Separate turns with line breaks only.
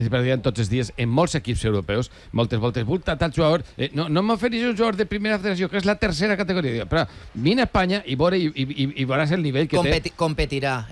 es perdien tots els dies en molts equips europeus, moltes voltes. Vull tal jugador, no m'oferís un jugador de primera federació, que és la tercera categoria. Però vine a Espanya i veuràs el nivell que té.
Competirà.